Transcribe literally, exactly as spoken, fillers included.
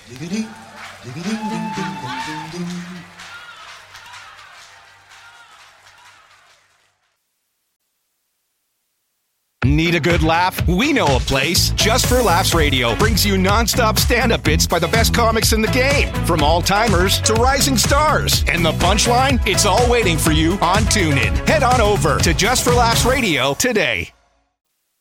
Need a good laugh? We know a place. Just for Laughs Radio brings you non-stop stand-up bits by the best comics in the game, from all-timers to rising stars. And the punchline? It's all waiting for you on TuneIn. Head on over to Just for Laughs Radio today.